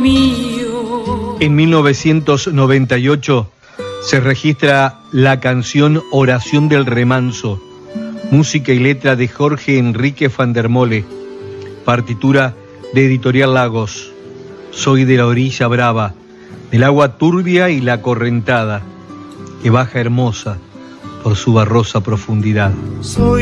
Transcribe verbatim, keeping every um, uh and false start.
mío. En mil novecientos noventa y ocho se registra la canción Oración del Remanso, música y letra de Jorge Enrique van der Mole, partitura de Editorial Lagos. Soy de la orilla brava, del agua turbia y la correntada, que baja hermosa por su barrosa profundidad. Soy